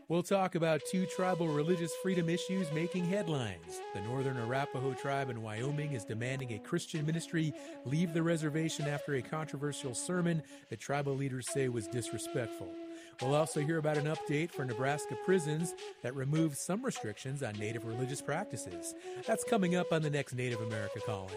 We'll talk about two tribal religious freedom issues making headlines. The Northern Arapaho tribe in Wyoming is demanding a Christian ministry leave the reservation after a controversial sermon that tribal leaders say was disrespectful. We'll also hear about an update for Nebraska prisons that removed some restrictions on Native religious practices. That's coming up on the next Native America Calling.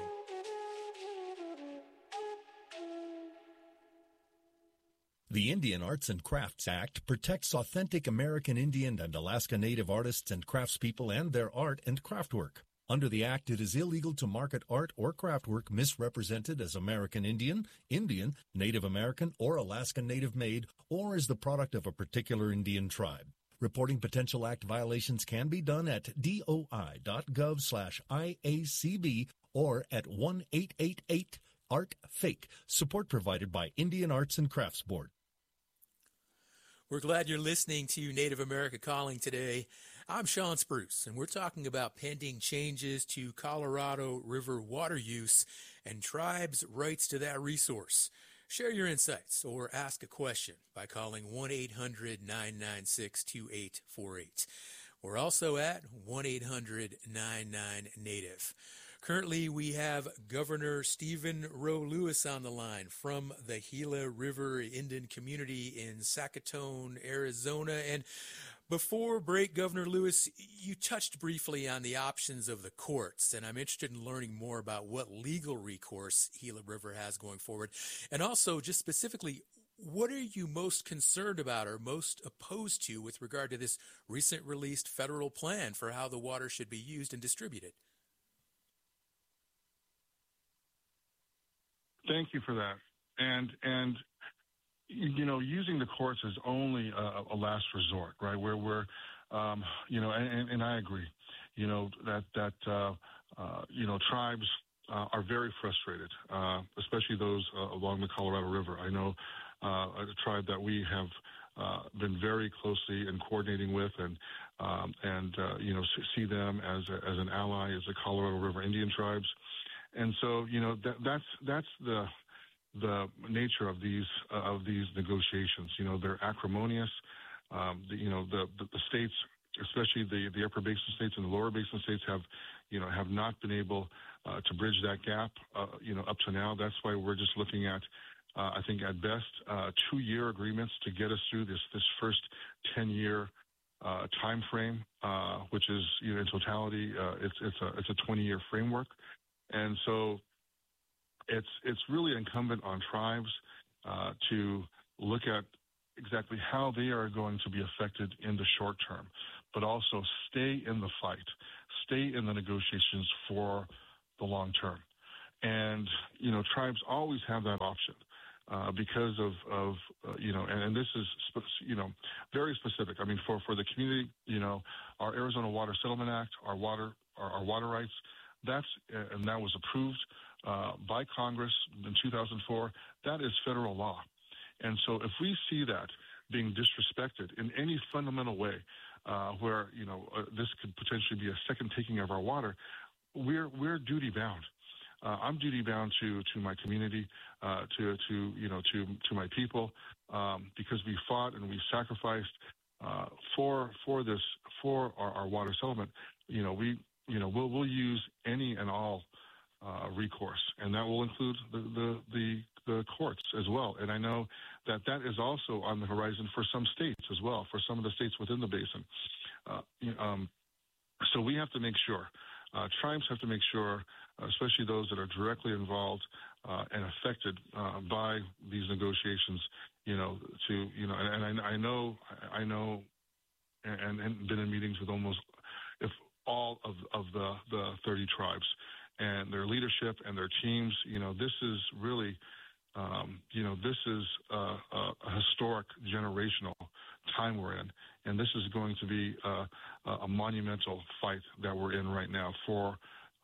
The Indian Arts and Crafts Act protects authentic American Indian and Alaska Native artists and craftspeople and their art and craft work. Under the Act, it is illegal to market art or craft work misrepresented as American Indian, Indian, Native American, or Alaska Native made, or as the product of a particular Indian tribe. Reporting potential Act violations can be done at doi.gov/IACB or at 1-888-ART-FAKE. Support provided by Indian Arts and Crafts Board. We're glad you're listening to Native America Calling today. I'm Sean Spruce, and we're talking about pending changes to Colorado River water use and tribes' rights to that resource. Share your insights or ask a question by calling 1-800-996-2848. We're also at 1-800-99-NATIVE. Currently, we have Governor Stephen Roe Lewis on the line from the Gila River Indian community in Sackatoon, Arizona. And before break, Governor Lewis, you touched briefly on the options of the courts, and I'm interested in learning more about what legal recourse Gila River has going forward. And also, just specifically, what are you most concerned about or most opposed to with regard to this recent released federal plan for how the water should be used and distributed? Thank you for that. And you know, using the courts is only a last resort, right? Where we're, you know, and I agree, you know, that you know, tribes are very frustrated, especially those along the Colorado River. I know a tribe that we have been very closely in coordinating with, and you know, see them as an ally, as the Colorado River Indian tribes. And so, you know, that's the nature of these negotiations. You know, they're acrimonious. You know, the states, especially the upper basin states and the lower basin states, have not been able to bridge that gap. You know, up to now. That's why we're just looking at, I think, at best, 2-year agreements to get us through this first 10-year time frame, which is, you know, in totality, it's a 20-year framework. And so it's really incumbent on tribes to look at exactly how they are going to be affected in the short term, but also stay in the fight, stay in the negotiations for the long term. And, you know, tribes always have that option because of you know, and this is, you know, very specific. I mean, for the community, you know, our Arizona Water Settlement Act, our water rights, and that was approved by Congress in 2004. That is federal law. And so if we see that being disrespected in any fundamental way, where, you know, this could potentially be a second taking of our water, we're duty bound. I'm duty bound to my community, to my people, because we fought and we sacrificed for our water settlement. You know, we'll use any and all recourse, and that will include the courts as well. And I know that is also on the horizon for some states as well, for some of the states within the basin. So we have to make sure, tribes have to make sure, especially those that are directly involved and affected by these negotiations, you know, and I know, and been in meetings with almost all of the 30 tribes and their leadership and their teams. You know, this is really, this is a historic generational time we're in, and this is going to be a monumental fight that we're in right now for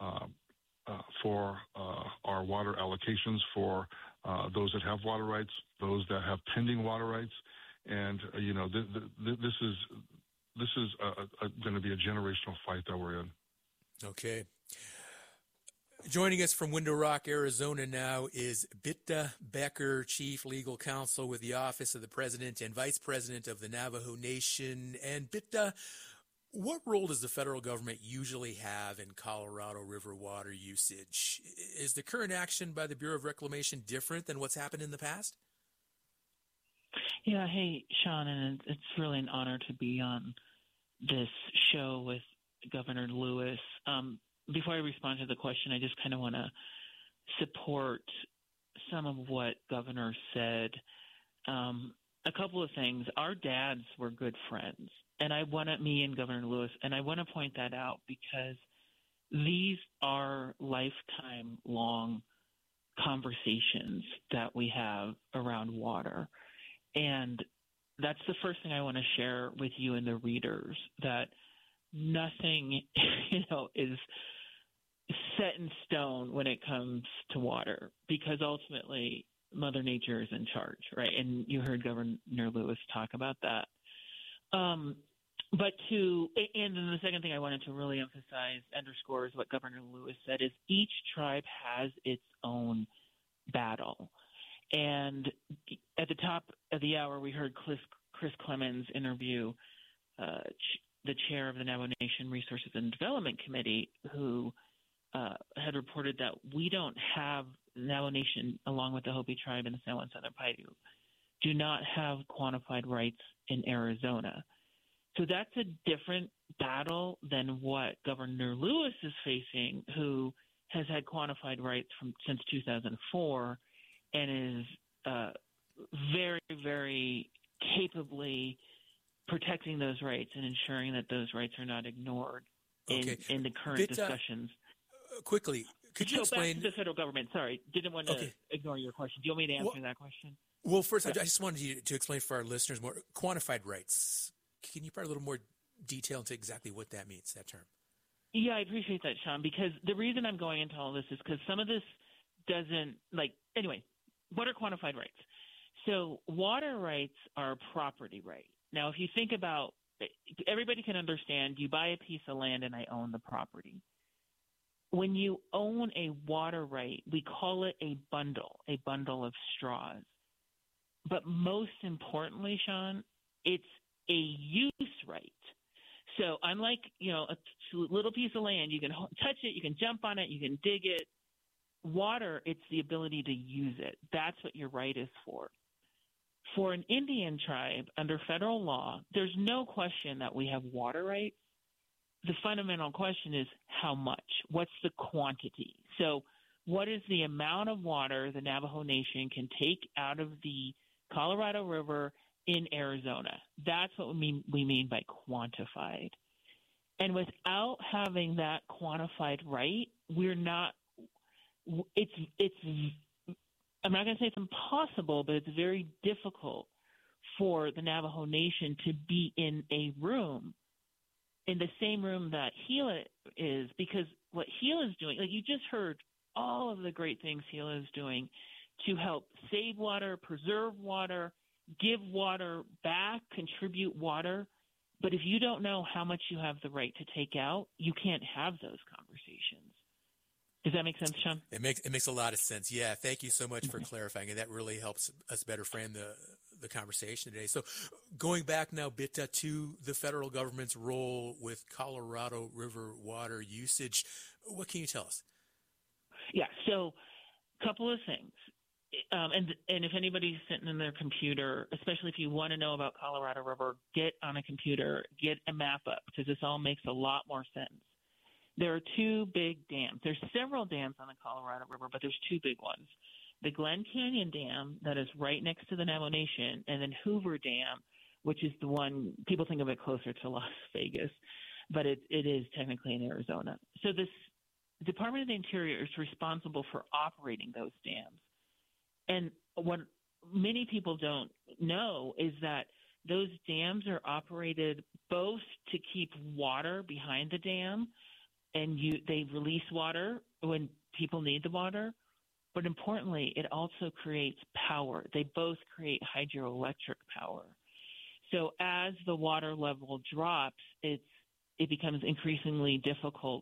our water allocations, for those that have water rights, those that have pending water rights, and this is going to be a generational fight that we're in. Okay. Joining us from Window Rock, Arizona now is Bitta Becker, Chief Legal Counsel with the Office of the President and Vice President of the Navajo Nation. And Bitta, what role does the federal government usually have in Colorado River water usage? Is the current action by the Bureau of Reclamation different than what's happened in the past? Yeah, hey, Sean, and it's really an honor to be on this show with Governor Lewis. Before I respond to the question, I just kind of want to support some of what Governor said. A couple of things. Our dads were good friends, and me and Governor Lewis, and I want to point that out because these are lifetime-long conversations that we have around water. And that's the first thing I want to share with you and the readers, that nothing, is set in stone when it comes to water, because ultimately Mother Nature is in charge, right? And you heard Governor Lewis talk about that. And then the second thing I wanted to really underscore is what Governor Lewis said, is each tribe has its own battle. And at the top of the hour, we heard Chris Clemens interview the chair of the Navajo Nation Resources and Development Committee, who had reported that we don't have Navajo Nation, along with the Hopi tribe and the San Juan Southern Paiute, do not have quantified rights in Arizona. So that's a different battle than what Governor Lewis is facing, who has had quantified rights since 2004 and is very, very capably protecting those rights and ensuring that those rights are not ignored in the current discussions. Quickly, could you explain? Back to the federal government. Sorry, didn't want to ignore your question. Do you want me to answer that question? Well, first, I just wanted you to explain for our listeners more quantified rights. Can you provide a little more detail into exactly what that means, that term? Yeah, I appreciate that, Sean, because the reason I'm going into all this is because some of this doesn't anyway, what are quantified rights? So water rights are a property right. Now, if you think about everybody can understand, you buy a piece of land and I own the property. When you own a water right, we call it a bundle of straws. But most importantly, Sean, it's a use right. So unlike, a little piece of land, you can touch it, you can jump on it, you can dig it. Water, it's the ability to use it. That's what your right is for. For an Indian tribe, under federal law, there's no question that we have water rights. The fundamental question is how much? What's the quantity? So what is the amount of water the Navajo Nation can take out of the Colorado River in Arizona? That's what we mean by quantified. And without having that quantified right, we're not – it's I'm not going to say it's impossible, but it's very difficult for the Navajo Nation to be in a room, in the same room that Gila is, because what Gila is doing, you just heard all of the great things Gila is doing to help save water, preserve water, give water back, contribute water. But if you don't know how much you have the right to take out, you can't have those conversations. Does that make sense, Sean? It makes a lot of sense. Yeah, thank you so much for clarifying, and that really helps us better frame the conversation today. So going back now, Bitta, to the federal government's role with Colorado River water usage, what can you tell us? Yeah, so a couple of things. And if anybody's sitting in their computer, especially if you want to know about Colorado River, get on a computer, get a map up, because this all makes a lot more sense. There are two big dams. There's several dams on the Colorado River, but there's two big ones. The Glen Canyon Dam that is right next to the Navajo Nation, and then Hoover Dam, which is the one people think of it closer to Las Vegas, but it is technically in Arizona. So this Department of the Interior is responsible for operating those dams. And what many people don't know is that those dams are operated both to keep water behind the dam, and they release water when people need the water. But importantly, it also creates power. They both create hydroelectric power. So as the water level drops, it becomes increasingly difficult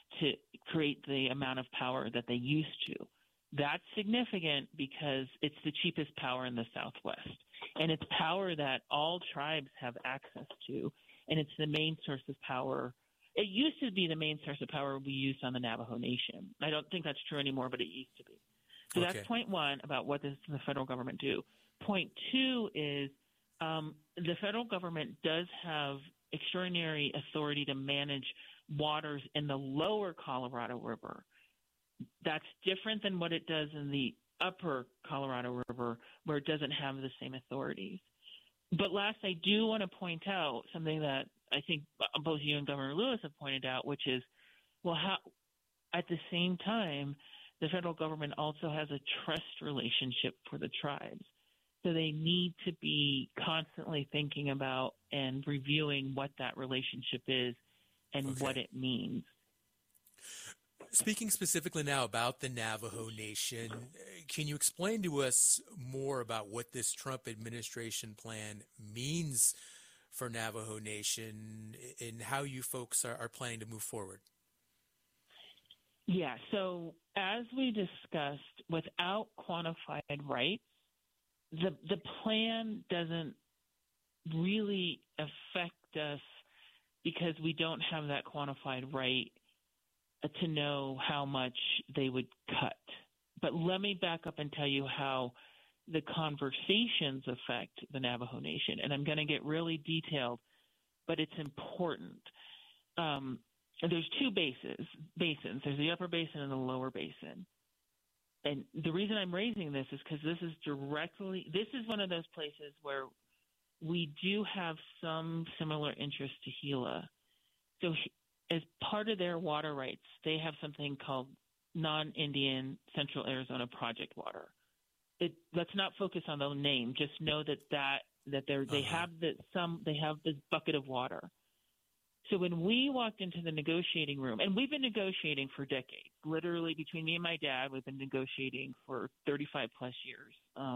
to create the amount of power that they used to. That's significant because it's the cheapest power in the Southwest. And it's power that all tribes have access to. And it's the main source of power. It used to be the main source of power we used on the Navajo Nation. I don't think that's true anymore, but it used to be. So Okay. that's point one about what does the federal government do. Point two is the federal government does have extraordinary authority to manage waters in the lower Colorado River. That's different than what it does in the upper Colorado River, where it doesn't have the same authorities. But last, I do want to point out something that I think both you and Governor Lewis have pointed out, which is, well, how at the same time, the federal government also has a trust relationship for the tribes. So they need to be constantly thinking about and reviewing what that relationship is and what it means. Speaking specifically now about the Navajo Nation, can you explain to us more about what this Trump administration plan means for Navajo Nation and how you folks are planning to move forward? Yeah, so as we discussed, without quantified rights, the plan doesn't really affect us because we don't have that quantified right to know how much they would cut. But let me back up and tell you how the conversations affect the Navajo Nation. And I'm going to get really detailed, but it's important. There's two basins. There's the upper basin and the lower basin. And the reason I'm raising this is because this is one of those places where we do have some similar interest to Gila. So as part of their water rights, they have something called non-Indian Central Arizona Project Water. Let's not focus on the name. Just know they have this bucket of water. So when we walked into the negotiating room, and we've been negotiating for decades, literally between me and my dad, we've been negotiating for 35 plus years.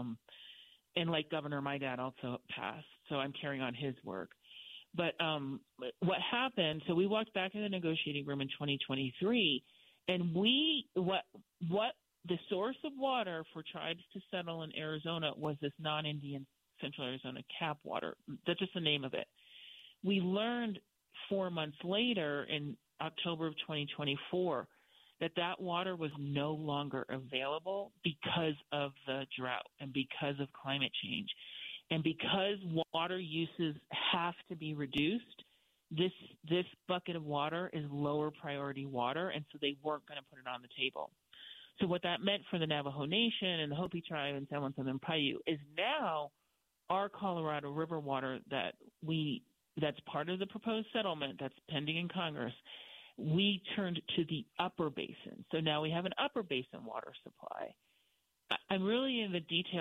And like Governor, my dad also passed, so I'm carrying on his work. But what happened, so we walked back in the negotiating room in 2023, and what the source of water for tribes to settle in Arizona was this non-Indian Central Arizona CAP water. That's just the name of it. We learned 4 months later in October of 2024 that water was no longer available because of the drought and because of climate change. And because water uses have to be reduced, this bucket of water is lower priority water, and so they weren't going to put it on the table. So what that meant for the Navajo Nation and the Hopi tribe and San Juan Southern Paiute is now our Colorado River water that's part of the proposed settlement that's pending in Congress, we turned to the upper basin. So now we have an upper basin water supply. I'm really in the details